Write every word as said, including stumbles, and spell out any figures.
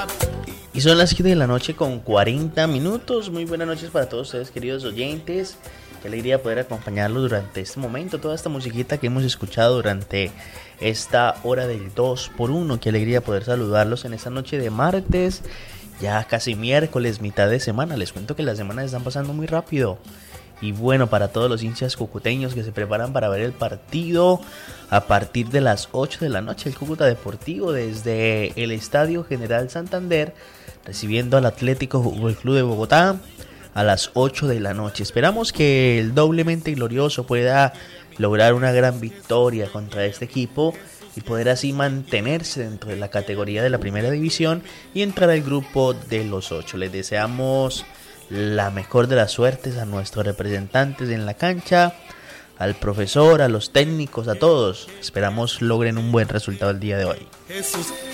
Y son las siete de la noche con cuarenta minutos. Muy buenas noches para todos ustedes, queridos oyentes. Qué alegría poder acompañarlos durante este momento. Toda esta musiquita que hemos escuchado durante esta hora del dos por uno. Qué alegría poder saludarlos en esta noche de martes. Ya casi miércoles, mitad de semana. Les cuento que las semanas están pasando muy rápido. Y bueno, para todos los hinchas cucuteños que se preparan para ver el partido a partir de las ocho de la noche, el Cúcuta Deportivo desde el Estadio General Santander, recibiendo al Atlético Fútbol Club de Bogotá a las ocho de la noche. Esperamos que el doblemente glorioso pueda lograr una gran victoria contra este equipo y poder así mantenerse dentro de la categoría de la primera división y entrar al grupo de los ocho. Les deseamos la mejor de las suertes a nuestros representantes en la cancha, al profesor, a los técnicos, a todos. Esperamos logren un buen resultado el día de hoy. Jesús,